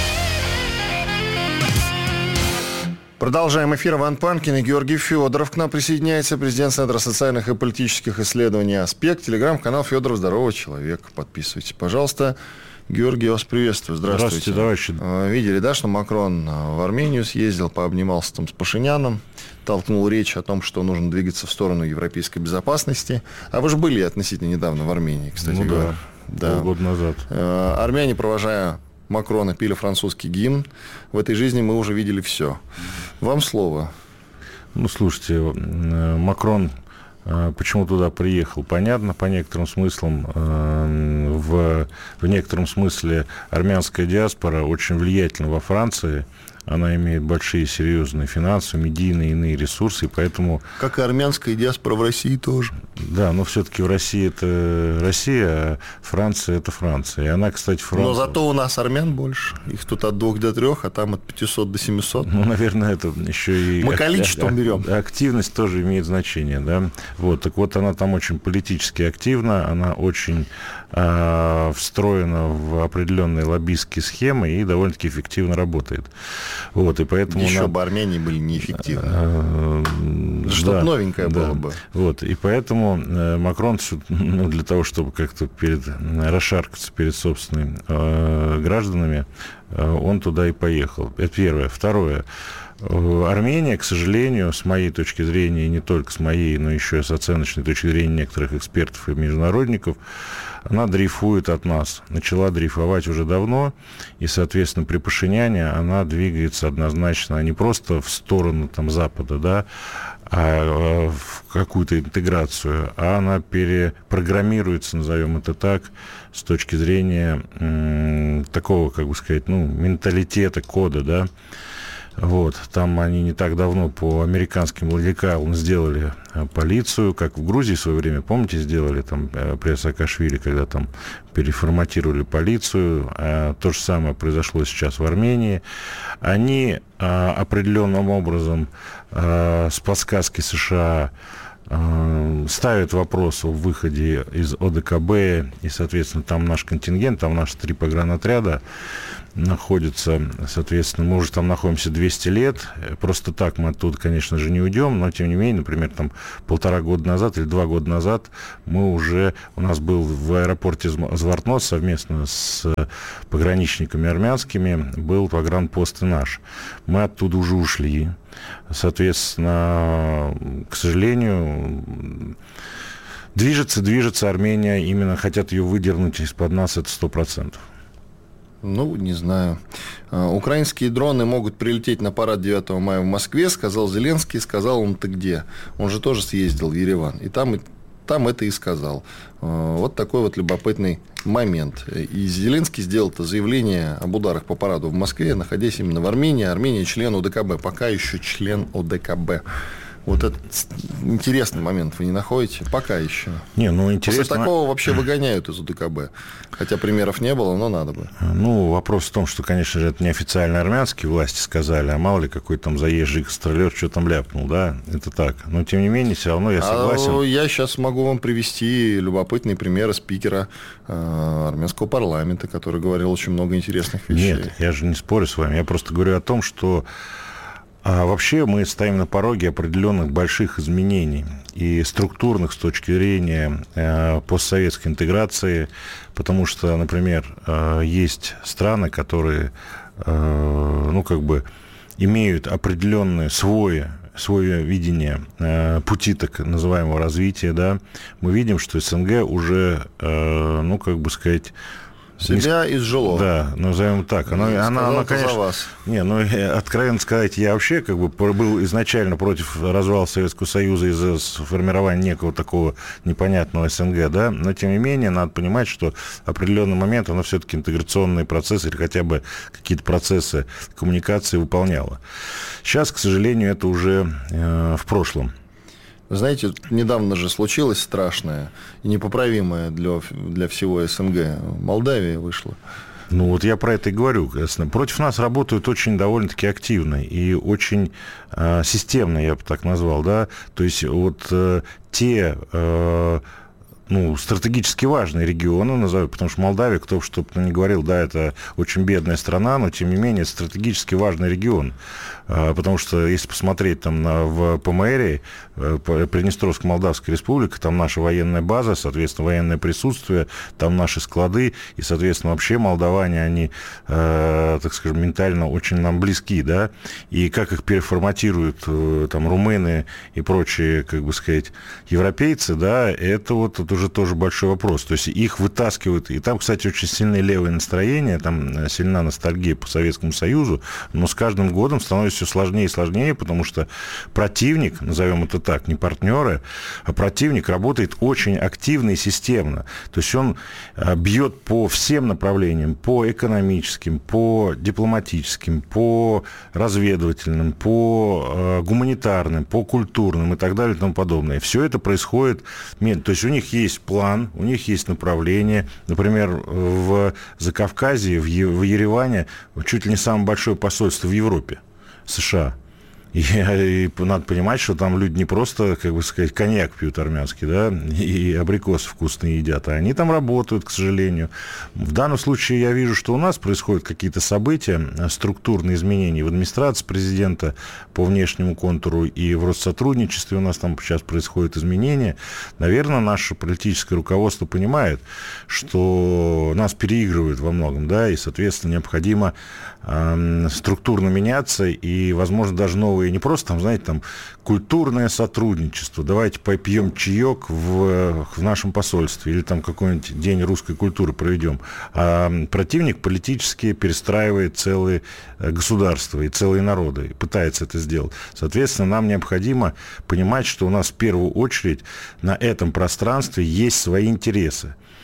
Продолжаем эфир. Иван Панкин и Георгий Федоров. К нам присоединяется президент Центра социальных и политических исследований «Аспект», телеграм-канал «Федоров. Здорового человека». Подписывайтесь, пожалуйста. Георгий, я вас приветствую. Здравствуйте. Здравствуйте, товарищи. Видели, да, что Макрон в Армению съездил, пообнимался там с Пашиняном, толкнул речь о том, что нужно двигаться в сторону европейской безопасности. А вы же были относительно недавно в Армении, кстати ну, говоря. Да, полгода назад. Армяне, провожая Макрона, пели французский гимн. В этой жизни мы уже видели все. Вам слово. Ну, слушайте, Макрон почему туда приехал, понятно, по некоторым смыслам. В, в некотором смысле армянская диаспора очень влиятельна во Франции. Она имеет большие, серьезные финансовые, медийные и иные ресурсы, и поэтому... Как и армянская диаспора в России тоже. Да, но все-таки в России это Россия, а Франция это Франция. И она, кстати, Франция... Но зато у нас армян больше. Их тут от двух до трех, а там от пятисот до семисот. Ну, наверное, это еще и... Мы количеством берем. Активность тоже имеет значение, да. Вот, так вот, она там очень политически активна, она очень э, встроена в определенные лоббистские схемы и довольно-таки эффективно работает. Вот, и поэтому еще нам... бы Армении были неэффективны. Что-то да, новенькое да. было бы. Вот, и поэтому Макрон, ну, для того, чтобы как-то перед, расшаркаться перед собственными э, гражданами, он туда и поехал. Это первое. Второе. Армения, к сожалению, с моей точки зрения, и не только с моей, но еще и с оценочной точки зрения некоторых экспертов и международников, она дрейфует от нас. Начала дрейфовать уже давно, и, соответственно, при Пашиняне она двигается однозначно не просто в сторону там, Запада, да, а в какую-то интеграцию, а она перепрограммируется, назовем это так, с точки зрения м- такого, как бы сказать, ну, менталитета, кода, да. Вот. Там они не так давно по американским ладикалам сделали полицию, как в Грузии в свое время, помните, сделали там при Саакашвили, когда там переформатировали полицию. То же самое произошло сейчас в Армении. Они определенным образом с подсказки США ставят вопрос о выходе из ОДКБ, и, соответственно, там наш контингент, там наши три погранотряда находятся, соответственно, мы уже там находимся двести лет, просто так мы оттуда, конечно же, не уйдем, но, тем не менее, например, там полтора года назад или два года назад мы уже, у нас был в аэропорте Звартнот совместно с пограничниками армянскими, был погранпост и наш. Мы оттуда уже ушли. Соответственно, к сожалению, движется, движется Армения, именно хотят ее выдернуть из-под нас, это сто процентов. Ну, не знаю. Украинские дроны могут прилететь на парад девятого мая в Москве, сказал Зеленский. Сказал он, ты где? Он же тоже съездил в Ереван. И там, и там это и сказал. Вот такой вот любопытный момент. И Зеленский сделал это заявление об ударах по параду в Москве, находясь именно в Армении. Армения член ОДКБ. Пока еще член ОДКБ. Вот этот интересный момент вы не находите? Пока еще. Не, ну, интересно... После такого вообще выгоняют из ОДКБ. Хотя примеров не было, но надо бы. Ну, вопрос в том, что, конечно же, это неофициально армянские власти сказали, а мало ли какой там заезжий гастролер что там ляпнул, да? Это так. Но, тем не менее, все равно я согласен. А я сейчас могу вам привести любопытные примеры спикера э, армянского парламента, который говорил очень много интересных вещей. Нет, я же не спорю с вами. Я просто говорю о том, что А вообще мы стоим на пороге определенных больших изменений и структурных с точки зрения э, постсоветской интеграции, потому что, например, э, есть страны, которые, э, ну, как бы имеют определенное свое, свое видение э, пути так называемого развития, да. Мы видим, что СНГ уже, э, ну, как бы сказать... Себя изжило. Да, назовем так. Оно, она, она, конечно, за вас. Не, ну, откровенно сказать, я вообще как бы был изначально против развала Советского Союза из-за формирования некого такого непонятного СНГ, да, но, тем не менее, надо понимать, что в определенный момент оно все-таки интеграционные процессы или хотя бы какие-то процессы коммуникации выполняло. Сейчас, к сожалению, это уже э, в прошлом. Вы знаете, недавно же случилось страшное и непоправимое для, для всего СНГ. Молдавия вышла. Ну, вот я про это и говорю. Против нас работают очень довольно-таки активно и очень э, системно, я бы так назвал, да. То есть вот э, те... Э, ну, стратегически важные регионы, назову, потому что Молдавия, кто бы что бы ни говорил, да, это очень бедная страна, но, тем не менее, стратегически важный регион. Потому что, если посмотреть там на, в ПМР, Приднестровско-Молдавская республика, там наша военная база, соответственно, военное присутствие, там наши склады, и, соответственно, вообще молдаване, они, э, так скажем, ментально очень нам близки, да, и как их переформатируют э, там румыны и прочие, как бы сказать, европейцы, да, это вот это уже тоже большой вопрос. То есть их вытаскивают, и там, кстати, очень сильные левые настроения, там сильна ностальгия по Советскому Союзу, но с каждым годом становится все сложнее и сложнее, потому что противник, назовем это так, не партнеры, а противник работает очень активно и системно. То есть он бьет по всем направлениям, по экономическим, по дипломатическим, по разведывательным, по гуманитарным, по культурным и так далее и тому подобное. Все это происходит, то есть у них есть план, у них есть направление. Например, в Закавказье, в Ереване чуть ли не самое большое посольство в Европе, США. И, и надо понимать, что там люди не просто, как бы сказать, коньяк пьют армянский, да, и абрикосы вкусные едят, а они там работают, к сожалению. В данном случае я вижу, что у нас происходят какие-то события, структурные изменения в администрации президента по внешнему контуру и в Россотрудничестве у нас там сейчас происходят изменения. Наверное, наше политическое руководство понимает, что нас переигрывают во многом, да, и, соответственно, необходимо э, структурно меняться и, возможно, даже новые, не просто там, знаете, там культурное сотрудничество, давайте попьем чаек в, в нашем посольстве или там какой-нибудь день русской культуры проведем. А противник политически перестраивает целые государства и целые народы, и пытается это сделать. Соответственно, нам необходимо понимать, что у нас в первую очередь на этом пространстве есть свои интересы.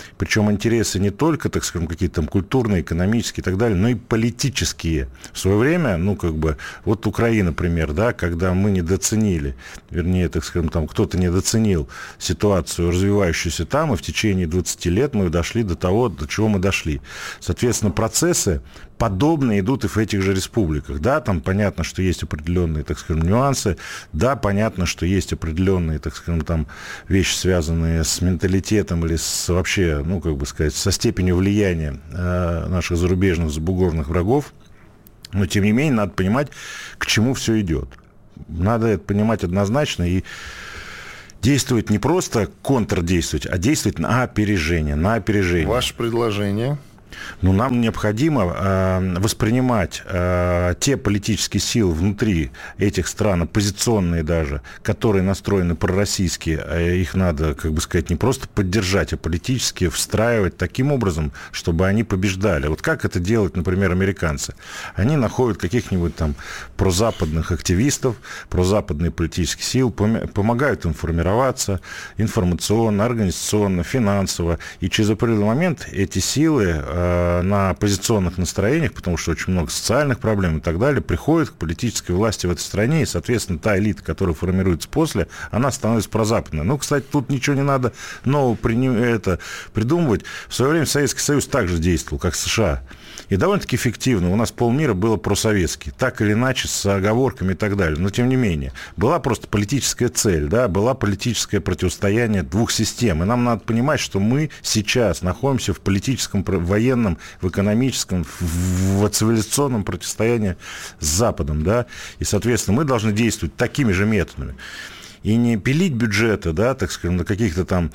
Причем интересы не только, так скажем, какие-то там культурные, экономические и так далее, но и политические. В свое время, ну, как бы, вот Украина, например, да, когда мы недооценили, вернее, так скажем, там кто-то недооценил ситуацию, развивающуюся там, и в течение двадцати лет мы дошли до того, до чего мы дошли. Соответственно, процессы подобные идут и в этих же республиках. Да, там понятно, что есть определенные, так скажем, нюансы. Да, понятно, что есть определенные, так скажем, там вещи, связанные с менталитетом или с вообще, ну, как бы сказать, со степенью влияния э, наших зарубежных забугорных врагов. Но, тем не менее, надо понимать, к чему все идет. Надо это понимать однозначно и действовать не просто контрдействовать, а действовать на опережение, на опережение. Ваше предложение? Ну, нам необходимо э, воспринимать э, те политические силы внутри этих стран, оппозиционные даже, которые настроены пророссийски, э, их надо, как бы сказать, не просто поддержать, а политически встраивать таким образом, чтобы они побеждали. Вот как это делают, например, американцы? Они находят каких-нибудь там прозападных активистов, прозападные политические силы, пом- помогают им формироваться информационно, организационно, финансово, и через определенный момент эти силы э, на оппозиционных настроениях, потому что очень много социальных проблем и так далее, приходит к политической власти в этой стране, и, соответственно, та элита, которая формируется после, она становится прозападной. Ну, кстати, тут ничего не надо нового при... это придумывать. В свое время Советский Союз также действовал, как США. И довольно-таки эффективно. У нас полмира было просоветский. Так или иначе, с оговорками и так далее. Но, тем не менее, была просто политическая цель, да, была политическое противостояние двух систем. И нам надо понимать, что мы сейчас находимся в политическом, в военном, в экономическом, в, в цивилизационном противостоянии с Западом, да. И, соответственно, мы должны действовать такими же методами. И не пилить бюджеты, да, так скажем, на каких-то там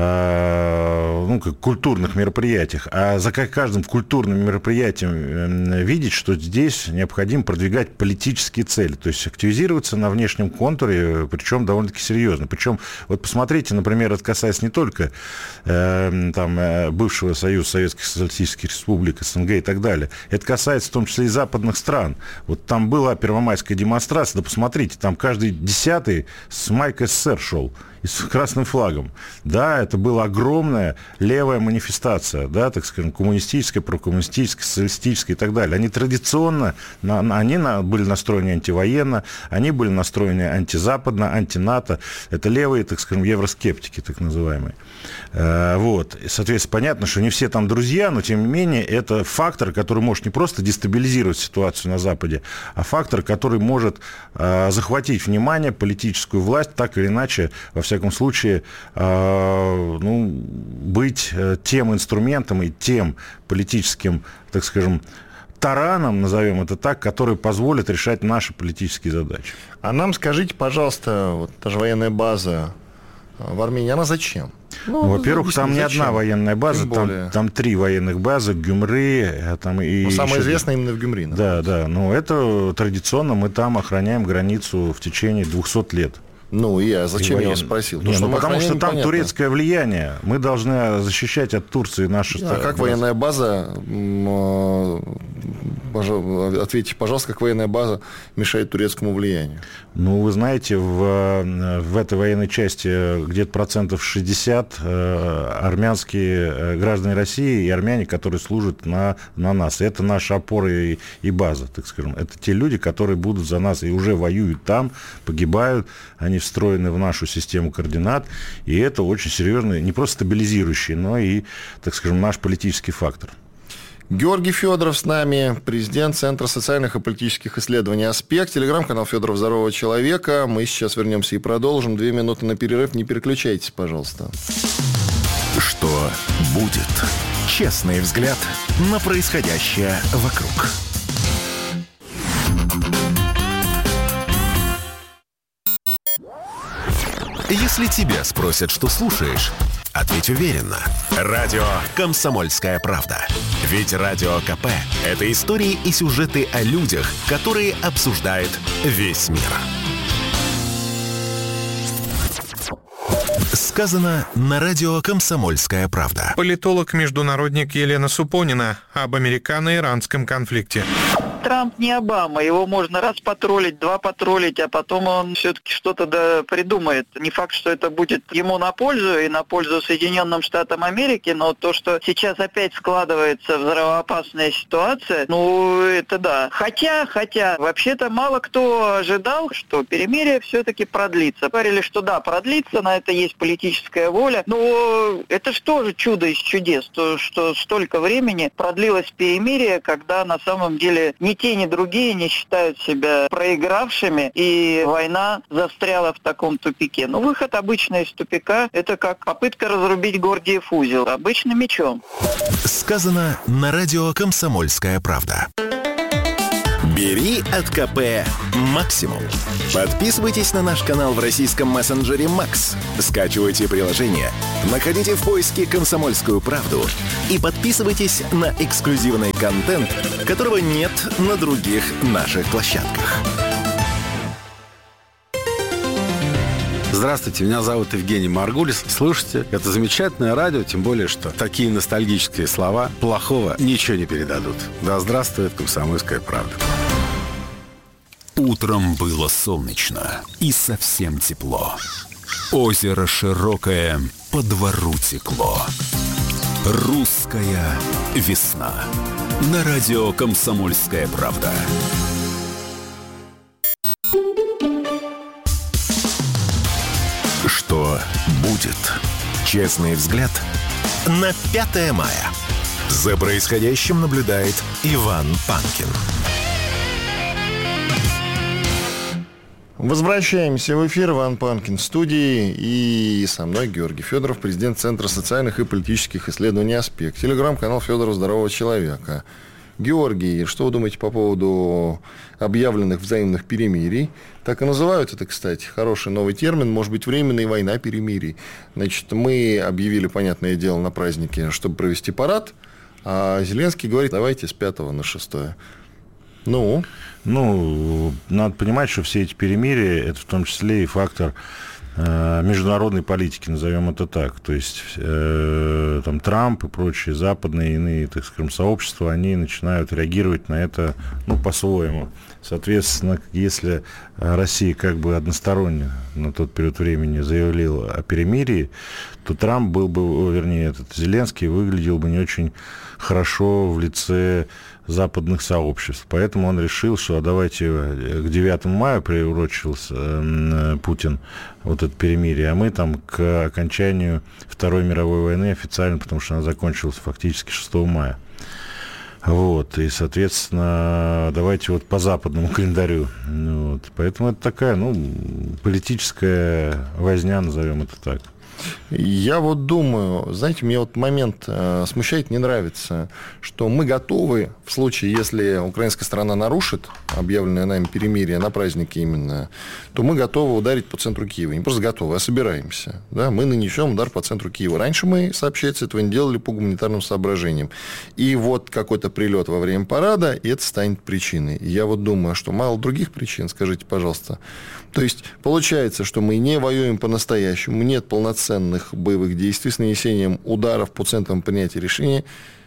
э, ну, как культурных мероприятиях, а за каждым культурным мероприятием видеть, что здесь необходимо продвигать политические цели, то есть активизироваться на внешнем контуре, причем довольно-таки серьезно. Причем, вот посмотрите, например, это касается не только э, там, бывшего Союза Советских Социалистических Республик, СНГ и так далее, это касается в том числе и западных стран. Вот там была первомайская демонстрация, да посмотрите, там каждый десятый с Майк СССР шел, и с красным флагом. Да, это была огромная левая манифестация, да, так скажем, коммунистическая, прокоммунистическая, социалистическая и так далее. Они традиционно, на, они на, были настроены антивоенно, они были настроены антизападно, антинато. Это левые, так скажем, евроскептики, так называемые. Э, вот. И, соответственно, понятно, что не все там друзья, но, тем не менее, это фактор, который может не просто дестабилизировать ситуацию на Западе, а фактор, который может э, захватить внимание, политическую власть, так или иначе, во всяком случае, э, ну, быть тем инструментом и тем политическим, так скажем, тараном, назовем это так, который позволит решать наши политические задачи. А нам скажите, пожалуйста, вот та же военная база в Армении, она зачем? Ну, во-первых, там не одна военная база, там, там три военных базы, Гюмри, там и... Ну, самая еще... известная именно в Гюмри. Да, да, но это традиционно мы там охраняем границу в течение двухсот лет. Ну, я зачем и я вас спросил? Не, что ну, потому что там понятно. турецкое влияние. Мы должны защищать от Турции наши... А как военная база, ответьте, пожалуйста, как военная база мешает турецкому влиянию? Ну, вы знаете, в, в этой военной части где-то процентов шестьдесят армянские граждане России и армяне, которые служат на, на нас. И это наша опора и, и база, так скажем. Это те люди, которые будут за нас и уже воюют там, погибают, они встроены в нашу систему координат, и это очень серьезный, не просто стабилизирующий, но и, так скажем, наш политический фактор. Георгий Федоров с нами, президент Центра социальных и политических исследований «Аспект», телеграм-канал Федоров «Здорового человека». Мы сейчас вернемся и продолжим. Две минуты на перерыв. Не переключайтесь, пожалуйста. Что будет? Честный взгляд на происходящее вокруг. Если тебя спросят, что слушаешь, ответь уверенно. Радио «Комсомольская правда». Ведь Радио КП – это истории и сюжеты о людях, которые обсуждает весь мир. Сказано на радио «Комсомольская правда». Политолог-международник Елена Супонина об американо-иранском конфликте. Трамп не Обама. Его можно раз потроллить, два потроллить, а потом он все-таки что-то да придумает. Не факт, что это будет ему на пользу и на пользу Соединенным Штатам Америки, но то, что сейчас опять складывается взрывоопасная ситуация, ну, это да. Хотя, хотя, вообще-то мало кто ожидал, что перемирие все-таки продлится. Говорили, что да, продлится, на это есть политическая воля, но это же тоже чудо из чудес, то, что столько времени продлилось перемирие, когда на самом деле ни те, ни другие не считают себя проигравшими, и война застряла в таком тупике. Но выход обычно из тупика – это как попытка разрубить Гордиев узел обычным мечом. Сказано на радио «Комсомольская правда». Бери от ка пэ максимум. Подписывайтесь на наш канал в российском мессенджере Макс. Скачивайте приложение, находите в поиске «Комсомольскую правду» и подписывайтесь на эксклюзивный контент, которого нет на других наших площадках. Здравствуйте, меня зовут Евгений Маргулис. Слушайте, это замечательное радио, тем более, что такие ностальгические слова плохого ничего не передадут. Да здравствует «Комсомольская правда». Утром было солнечно и совсем тепло. Озеро широкое, по двору текло. Русская весна. На радио «Комсомольская правда». Что будет? Честный взгляд на пятое мая. За происходящим наблюдает Иван Панкин. Возвращаемся в эфир. Иван Панкин в студии. И со мной Георгий Федоров, президент Центра социальных и политических исследований «Аспект». Телеграм-канал Федорова «Здорового человека». Георгий, что вы думаете по поводу объявленных взаимных перемирий? Так и называют это, кстати, хороший новый термин, может быть, временная война перемирий. Значит, мы объявили, понятное дело, на празднике, чтобы провести парад, а Зеленский говорит, давайте с пятого на шестое. Ну? Ну, надо понимать, что все эти перемирия, это в том числе и фактор э, международной политики, назовем это так. То есть э, там Трамп и прочие западные иные, так скажем, сообщества, они начинают реагировать на это, ну, по-своему. Соответственно, если Россия как бы односторонне на тот период времени заявила о перемирии, то Трамп был бы, вернее, этот Зеленский выглядел бы не очень хорошо в лице западных сообществ. Поэтому он решил, что давайте к девятому мая приурочился э, Путин вот это перемирие, а мы там к окончанию Второй мировой войны официально, потому что она закончилась фактически шестого мая. Вот, и, соответственно, давайте вот по западному календарю. Вот. Поэтому это такая, ну, политическая возня, назовем это так. Я вот думаю, знаете, мне вот момент э, смущает, не нравится, что мы готовы, в случае, если украинская сторона нарушит объявленное нами перемирие на празднике именно, то мы готовы ударить по центру Киева. Не просто готовы, а собираемся. Да? Мы нанесем удар по центру Киева. Раньше мы, сообщается, этого не делали по гуманитарным соображениям. И вот какой-то прилет во время парада, и это станет причиной. И я вот думаю, что мало других причин, скажите, пожалуйста. То есть, получается, что мы не воюем по-настоящему, нет полноценных боевых действий с нанесением ударов по центрам принятия решений.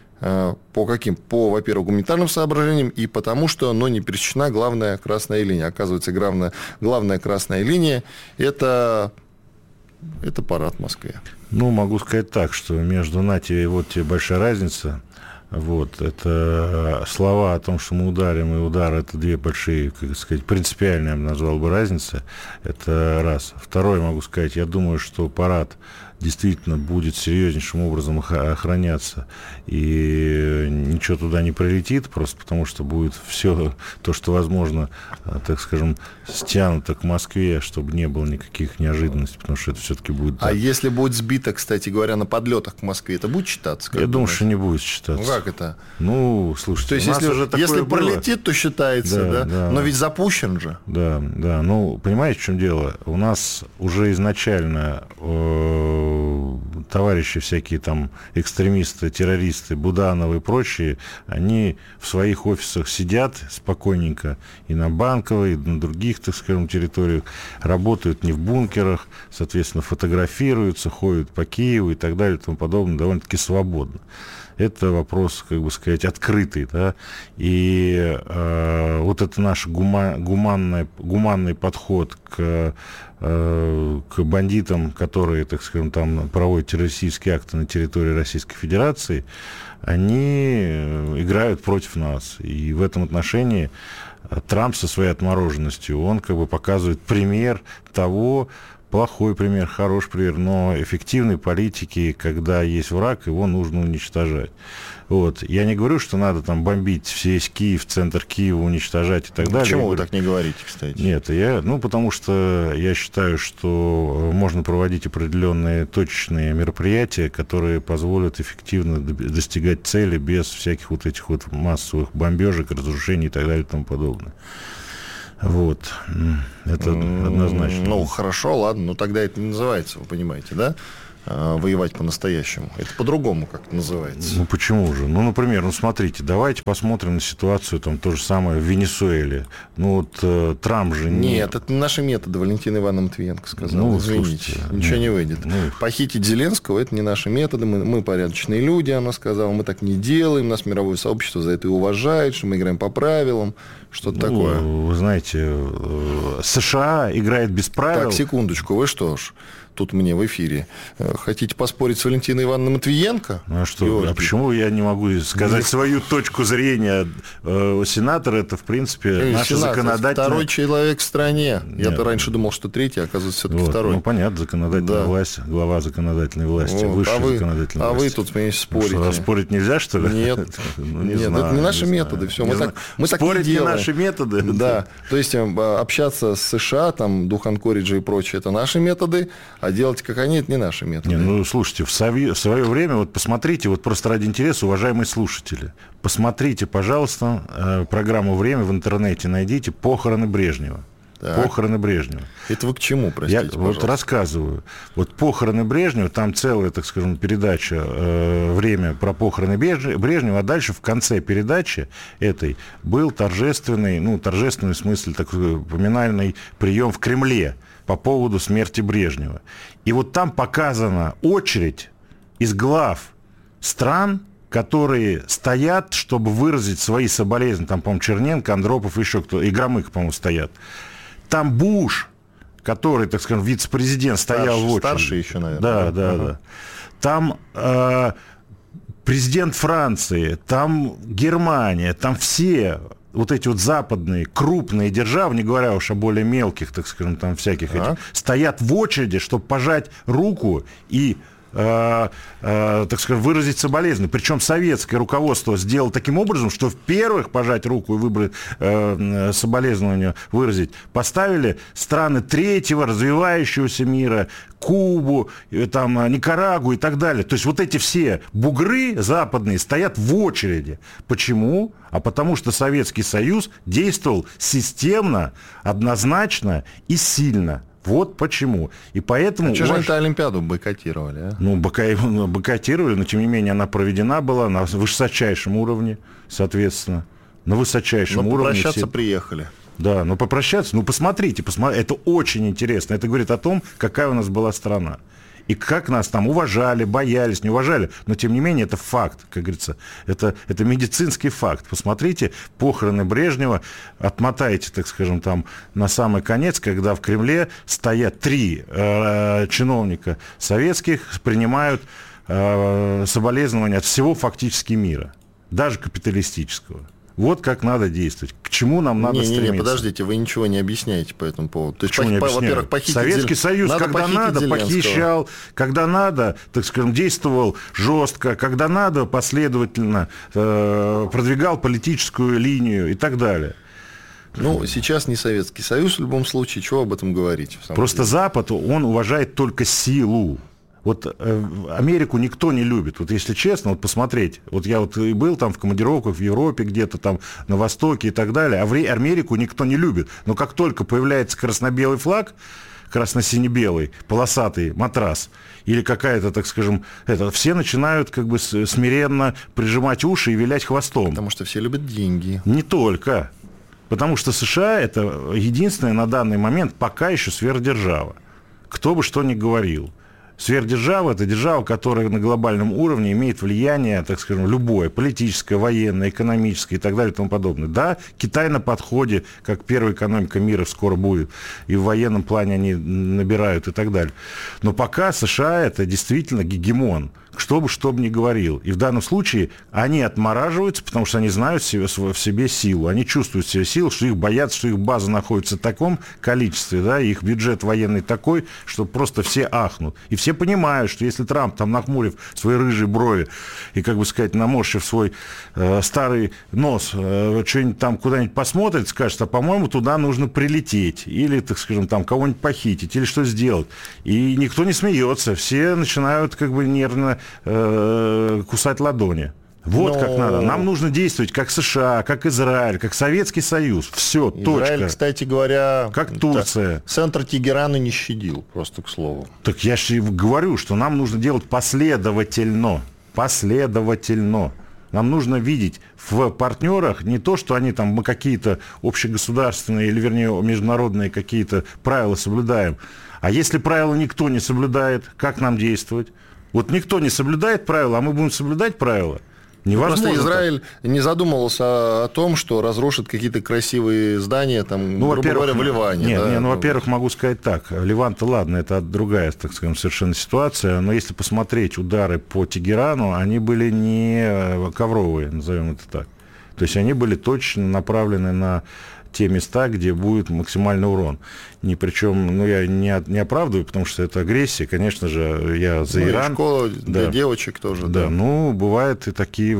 По каким? По, во-первых, гуманитарным соображениям и потому, что оно не пересечена главная красная линия. Оказывается, главная, главная красная линия – это, это парад в Москве. Ну, могу сказать так, что между НАТО и вот тебе большая разница. Вот, это слова о том, что мы ударим, и удар, это две большие, как сказать, принципиальные, я бы назвал бы, разницы. Это раз. Второе, могу сказать, я думаю, что парад действительно будет серьезнейшим образом охраняться, и ничего туда не прилетит, просто потому что будет все то, что возможно, так скажем, стянуто к Москве, чтобы не было никаких неожиданностей, потому что это все-таки будет... А если будет сбито, кстати говоря, на подлетах к Москве, это будет считаться? Я думаю, что не будет считаться. Ну, как это? Ну, слушайте, то есть, если, уже если пролетит, то считается, да, да? да? Но ведь запущен же. Да, да. Ну, понимаете, в чем дело? У нас уже изначально э, товарищи всякие там, экстремисты, террористы, Буданов и прочие, они в своих офисах сидят спокойненько и на Банковой, и на других, так скажем, территориях, работают не в бункерах, соответственно, фотографируются, ходят по Киеву и так далее и тому подобное, довольно-таки свободно. Это вопрос, как бы сказать, открытый, да, и э, вот это наш гума, гуманный, гуманный подход к, э, к бандитам, которые, так скажем, там проводят террористические акты на территории Российской Федерации, они играют против нас. И в этом отношении Трамп со своей отмороженностью, он как бы показывает пример того, плохой пример, хороший пример, но эффективной политики, когда есть враг, его нужно уничтожать. Вот. Я не говорю, что надо там бомбить весь Киев, центр Киева, уничтожать и так далее. Почему я вы говорю, так не говорите, кстати? Нет, я, ну, потому что я считаю, что можно проводить определенные точечные мероприятия, которые позволят эффективно достигать цели без всяких вот этих вот массовых бомбежек, разрушений и так далее и тому подобное. Вот. Это однозначно. Ну, хорошо, ладно, но тогда это не называется, вы понимаете, да? Воевать по-настоящему. Это по-другому как-то называется. Ну, почему же? Ну, например, ну, смотрите, давайте посмотрим на ситуацию, там, то же самое в Венесуэле. Ну, вот э, Трамп же... Не... Нет, это не наши методы, Валентина Ивановна Матвиенко сказала. Ну, извините, слушайте, ничего ну, не выйдет. Ну, Похитить Зеленского – это не наши методы, мы, мы порядочные люди, она сказала, мы так не делаем, нас мировое сообщество за это и уважает, что мы играем по правилам, что-то ну, такое. Вы знаете, США играет без правил. Так, секундочку, вы что ж... Тут мне в эфире. Хотите поспорить с Валентиной Ивановной Матвиенко? Ну, а что? А почему я не могу сказать Нет. свою точку зрения? Сенатор – это, в принципе, Эй, наша сенатор, законодательная... Второй человек в стране. Нет. Я-то раньше думал, что третий, а оказывается, все-таки вот. второй. Ну, понятно, законодательная да. власть, глава законодательной власти, вот. высшая а вы, законодательная а власть. А вы тут понимаете, спорите. Ну, что, спорить нельзя, что ли? Нет, ну, не Нет знаю, это не наши не методы. Все, мы так, мы так спорить не, не наши методы? Да, то есть общаться с США, там, дух Анкориджа и прочее, это наши методы, а делать как они, это не наши методы. Не, ну, слушайте, в, сови... в свое время, вот посмотрите, вот просто ради интереса, уважаемые слушатели, посмотрите, пожалуйста, программу «Время» в интернете, найдите «Похороны Брежнева». Так. Похороны Брежнева. Это вы к чему, простите, Я пожалуйста? вот рассказываю. Вот похороны Брежнева, там целая, так скажем, передача э, «Время» про похороны Брежнева, а дальше в конце передачи этой был торжественный, ну, торжественный в смысле такой поминальный прием в Кремле по поводу смерти Брежнева. И вот там показана очередь из глав стран, которые стоят, чтобы выразить свои соболезнования. Там, по-моему, Черненко, Андропов, еще кто, и Громыко, по-моему, стоят. Там Буш, который, так скажем, вице-президент, стоял старший, в очереди. Старший еще, наверное. Да, да, ага. да. Там э, президент Франции, там Германия, там все... вот эти вот западные крупные державы, не говоря уж о более мелких, так скажем, там всяких а? этих, стоят в очереди, чтобы пожать руку и, э, э, так скажем, выразить соболезнования. Причем советское руководство сделало таким образом, что в первых пожать руку и выбрать э, соболезнования выразить поставили страны третьего развивающегося мира, Кубу, там, Никарагу и так далее. То есть вот эти все бугры западные стоят в очереди. Почему? А потому что Советский Союз действовал системно, однозначно и сильно. Вот почему. И поэтому... А что же ваш... это Олимпиаду бойкотировали? А? Ну, бойкотировали, но тем не менее она проведена была на высочайшем уровне, соответственно. На высочайшем но уровне. Попрощаться все... приехали. Да, но попрощаться, ну посмотрите, посмотрите, это очень интересно. Это говорит о том, какая у нас была страна. И как нас там уважали, боялись, не уважали. Но, тем не менее, это факт, как говорится. Это, это медицинский факт. Посмотрите, похороны Брежнева, отмотайте, так скажем, там на самый конец, когда в Кремле стоят три э, чиновника советских, принимают э, соболезнования от всего фактически мира, даже капиталистического. Вот как надо действовать. К чему нам надо не, стремиться. Не, не, подождите, вы ничего не объясняете по этому поводу. То есть, Почему по, не во-первых, похитить Советский Союз, надо когда надо, Зеленского. похищал, когда надо, так скажем, действовал жестко, когда надо, последовательно э, продвигал политическую линию и так далее. Ну, сейчас не Советский Союз в любом случае. Чего об этом говорить? Просто деле? Запад, он уважает только силу. Вот э, Америку никто не любит. Вот если честно, вот посмотреть. Вот я вот и был там в командировках в Европе, где-то там на Востоке и так далее. А в Америку никто не любит. Но как только появляется красно-белый флаг, красно-сине-белый, полосатый матрас, или какая-то, так скажем, это, все начинают как бы смиренно прижимать уши и вилять хвостом. Потому что все любят деньги. Не только. Потому что США это единственная на данный момент пока еще сверхдержава. Кто бы что ни говорил. Сверхдержава – это держава, которая на глобальном уровне имеет влияние, так скажем, любое, политическое, военное, экономическое и так далее и тому подобное. Да, Китай на подходе, как первая экономика мира скоро будет, и в военном плане они набирают и так далее. Но пока США – это действительно гегемон, что бы что бы ни говорил. И в данном случае они отмораживаются, потому что они знают в себе, в себе силу. Они чувствуют в себе силу, что их боятся, что их база находится в таком количестве, да, и их бюджет военный такой, что просто все ахнут. И все понимают, что если Трамп, там, нахмурив свои рыжие брови и, как бы сказать, наморщив свой э, старый нос, э, что-нибудь там куда-нибудь посмотрит, скажет, а, по-моему, туда нужно прилететь или, так скажем, там, кого-нибудь похитить или что сделать. И никто не смеется. Все начинают, как бы, нервно кусать ладони. Вот Но... как надо. Нам нужно действовать как США, как Израиль, как Советский Союз. Все, Израиль, точка. Кстати говоря, как Турция. Центр Тегерана не щадил, просто к слову. Так я же говорю, что нам нужно делать последовательно. Последовательно. Нам нужно видеть в партнерах не то, что они там, мы какие-то общегосударственные или, вернее, международные какие-то правила соблюдаем. А если правила никто не соблюдает, как нам действовать? Вот никто не соблюдает правила, а мы будем соблюдать правила. Невозможно. Просто Израиль так. не задумывался о том, что разрушит какие-то красивые здания, там, ну, грубо говоря, в Ливане. Нет, да? нет, ну, во-первых, могу сказать так. Ливан-то, ладно, это другая, так скажем, совершенно ситуация. Но если посмотреть удары по Тегерану, они были не ковровые, назовем это так. То есть они были точно направлены на те места, где будет максимальный урон. Ни причем, ну, я не, не оправдываю, потому что это агрессия, конечно же, я за ну, Иран. И школа для да. девочек тоже. Да, да, ну, бывают и такие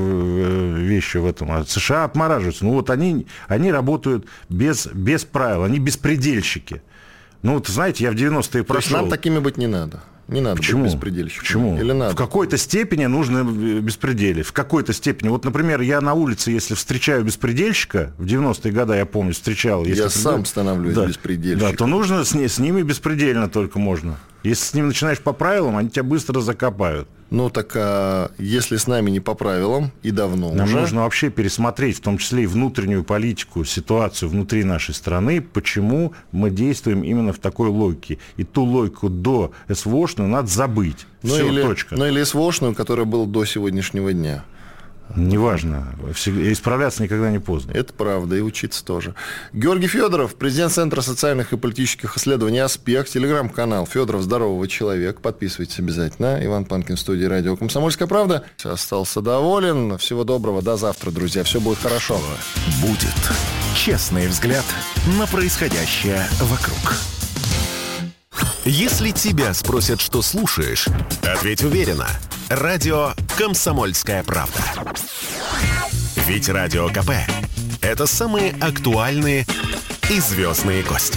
вещи в этом. А США отмораживаются. Ну, вот они, они работают без, без правил, они беспредельщики. Ну, вот, знаете, я в девяностые прошел. То есть нам такими быть не надо? Не надо Почему? быть беспредельщиком. Почему? Или надо? В какой-то степени нужно беспределить. В какой-то степени. Вот, например, я на улице, если встречаю беспредельщика, в девяностые годы, я помню, встречал. Если я сам становлюсь да, беспредельщиком. Да, то нужно с, не, с ними беспредельно только можно. Если с ними начинаешь по правилам, они тебя быстро закопают. Ну, так а если с нами не по правилам, и давно Нам уже... нужно вообще пересмотреть, в том числе и внутреннюю политику, ситуацию внутри нашей страны, почему мы действуем именно в такой логике. И ту логику до СВОшную надо забыть. Ну, Все, или, точка. Ну, или СВОшную, которая была до сегодняшнего дня. Неважно. Исправляться никогда не поздно. Это правда, и учиться тоже. Георгий Федоров, президент Центра социальных и политических исследований «Аспект», телеграм-канал «Федоров. Здорового человека». Подписывайтесь обязательно. Иван Панкин в студии радио «Комсомольская правда». Остался доволен. Всего доброго. До завтра, друзья. Все будет хорошо. Будет честный взгляд на происходящее вокруг. Если тебя спросят, что слушаешь, ответь уверенно. Радио «Комсомольская правда». Ведь Радио КП – это самые актуальные и звездные гости.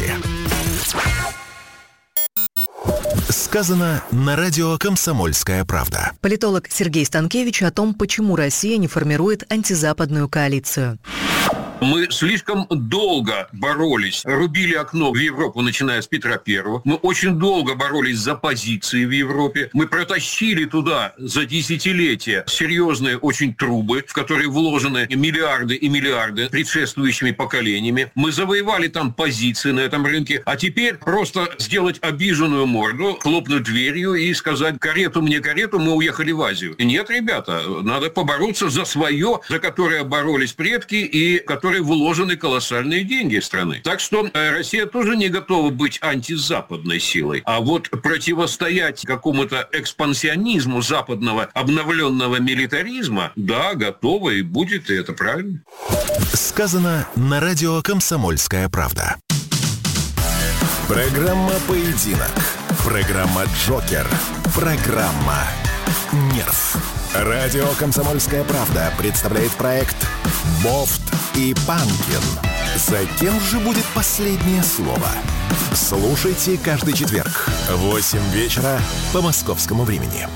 Сказано на радио «Комсомольская правда». Политолог Сергей Станкевич о том, почему Россия не формирует антизападную коалицию. Мы слишком долго боролись, рубили окно в Европу, начиная с Петра Первого. Мы очень долго боролись за позиции в Европе. Мы протащили туда за десятилетия серьезные очень трубы, в которые вложены миллиарды и миллиарды предшествующими поколениями. Мы завоевали там позиции на этом рынке. А теперь просто сделать обиженную морду, хлопнуть дверью и сказать: карету мне, карету, мы уехали в Азию. Нет, ребята, надо побороться за свое, за которое боролись предки и которые вложены колоссальные деньги страны. Так что Россия тоже не готова быть антизападной силой. А вот противостоять какому-то экспансионизму западного обновленного милитаризма, да, готова и будет, и это правильно. Сказано на радио «Комсомольская правда». Программа «Поединок». Программа «Джокер». Программа «Нерв». Радио «Комсомольская правда» представляет проект «Бофт и Панкин». За кем же будет последнее слово? Слушайте каждый четверг в восемь вечера по московскому времени.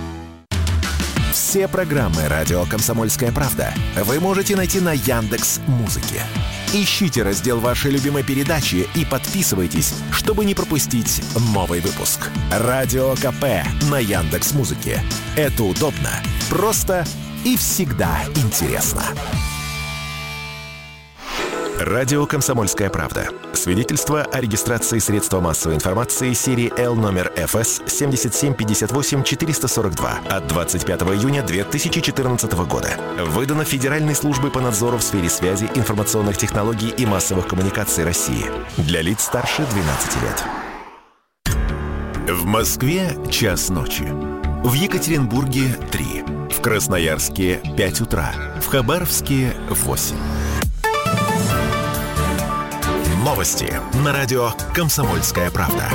Все программы «Радио «Комсомольская правда» вы можете найти на Яндекс.Музыке. Ищите раздел вашей любимой передачи и подписывайтесь, чтобы не пропустить новый выпуск. Радио КП на Яндекс.Музыке. Это удобно, просто и всегда интересно. Радио «Комсомольская правда». Свидетельство о регистрации средства массовой информации серии Л номер эф эс семь семь пять восемь четыре сорок два от двадцать пятого июня две тысячи четырнадцатого года. Выдано Федеральной службой по надзору в сфере связи, информационных технологий и массовых коммуникаций России. Для лиц старше двенадцати лет. В Москве час ночи. В Екатеринбурге три. В Красноярске пять утра. В Хабаровске восемь. Новости на радио «Комсомольская правда».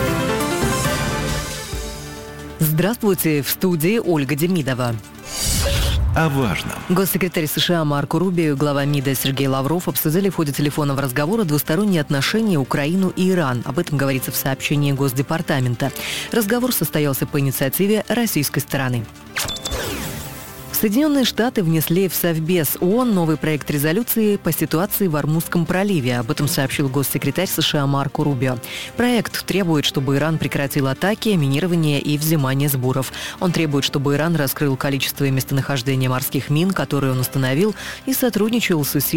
Здравствуйте, в студии Ольга Демидова. О важном. Госсекретарь США Марко Рубио и глава МИДа Сергей Лавров обсудили в ходе телефонного разговора двусторонние отношения Украину и Иран. Об этом говорится в сообщении Госдепартамента. Разговор состоялся по инициативе российской стороны. Соединенные Штаты внесли в Совбез ООН новый проект резолюции по ситуации в Ормузском проливе. Об этом сообщил госсекретарь США Марко Рубио. Проект требует, чтобы Иран прекратил атаки, минирование и взимание сборов. Он требует, чтобы Иран раскрыл количество и местонахождение морских мин, которые он установил, и сотрудничал с усилиями